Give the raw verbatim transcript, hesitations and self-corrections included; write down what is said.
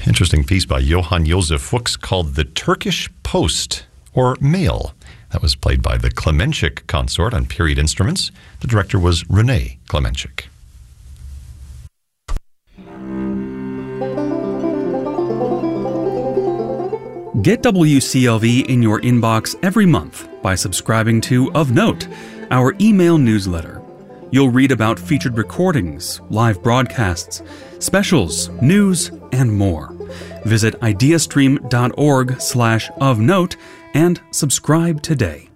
Interesting piece by Johann Josef Fuchs called The Turkish Post, or Mail. That was played by the Klemenchik Consort on period instruments. The director was René Klemenchik. Get W C L V in your inbox every month by subscribing to Of Note, our email newsletter. You'll read about featured recordings, live broadcasts, specials, news, and more. Visit ideastream.org slash of note and subscribe today.